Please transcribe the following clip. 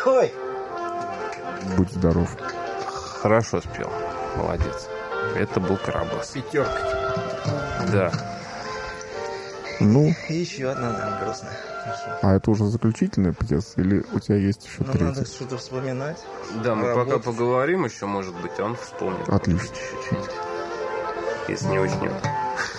Ой. Будь здоров. Хорошо спел. Молодец. Это был Карабас. Пятерка. Да. Ну, И еще одна, да, грустная. а это уже заключительная пьеса? Или у тебя есть еще Ну, надо третья? что-то вспоминать. Да, мы Работать. пока поговорим еще, может быть, он вспомнит. Отлично. Чуть-чуть. Если не уснет.